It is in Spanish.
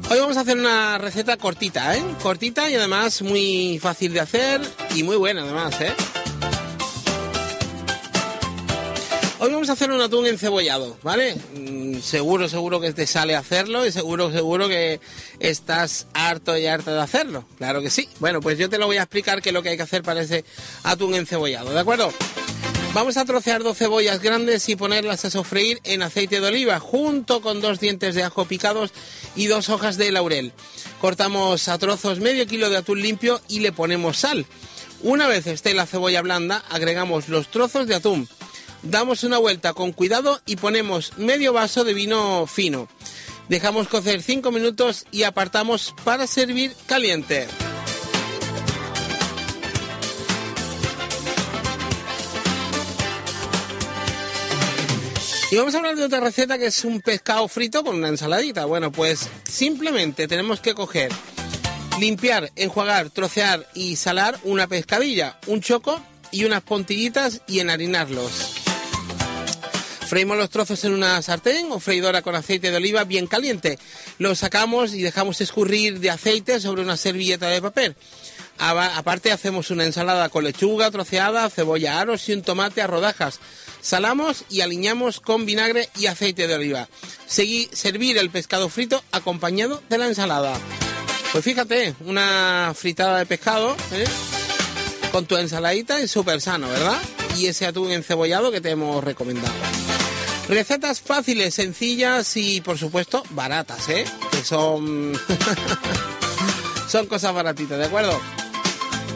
Hoy vamos a hacer una receta cortita, cortita y además muy fácil de hacer y muy buena además, Hoy vamos a hacer un atún encebollado, ¿vale? Seguro que te sale hacerlo y seguro que estás harto y harta de hacerlo. Claro que sí. Bueno, pues yo te lo voy a explicar qué es lo que hay que hacer para ese atún encebollado, ¿de acuerdo? Vamos a trocear 2 cebollas grandes y ponerlas a sofreír en aceite de oliva junto con 2 dientes de ajo picados y 2 hojas de laurel. Cortamos a trozos medio kilo de atún limpio y le ponemos sal. Una vez esté la cebolla blanda, agregamos los trozos de atún. Damos una vuelta con cuidado y ponemos medio vaso de vino fino. Dejamos cocer 5 minutos y apartamos para servir caliente. Y vamos a hablar de otra receta que es un pescado frito con una ensaladita. Bueno, pues simplemente tenemos que coger, limpiar, enjuagar, trocear y salar una pescadilla, un choco y unas puntillitas y enharinarlos. Freímos los trozos en una sartén o freidora con aceite de oliva bien caliente. Los sacamos y dejamos escurrir de aceite sobre una servilleta de papel. Aparte hacemos una ensalada con lechuga troceada, cebolla aros y un tomate a rodajas. Salamos y aliñamos con vinagre y aceite de oliva. Servir el pescado frito acompañado de la ensalada. Pues fíjate, una fritada de pescado, con tu ensaladita es súper sano, ¿verdad? Y ese atún encebollado que te hemos recomendado. Recetas fáciles, sencillas y, por supuesto, baratas, que son... son cosas baratitas, ¿de acuerdo?